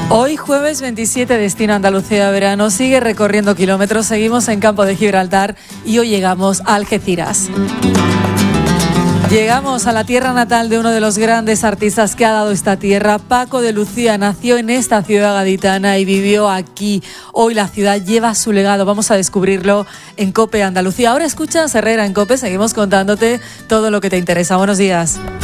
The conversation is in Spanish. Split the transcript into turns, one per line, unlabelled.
Hoy jueves 27, destino Andalucía verano, sigue recorriendo kilómetros, seguimos en Campo de Gibraltar y hoy llegamos a Algeciras. Llegamos a la tierra natal de uno de los grandes artistas que ha dado esta tierra. Paco de Lucía nació en esta ciudad gaditana y vivió aquí. Hoy la ciudad lleva su legado, vamos a descubrirlo en COPE Andalucía. Ahora escuchas Herrera en COPE, seguimos contándote todo lo que te interesa. Buenos días.